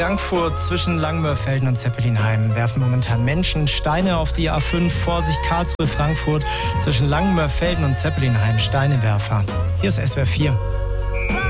Frankfurt zwischen Langmörfelden und Zeppelinheim werfen momentan Menschen Steine auf die A5. Vorsicht, Karlsruhe, Frankfurt zwischen Langmörfelden und Zeppelinheim, Steinewerfer. Hier ist SWR 4.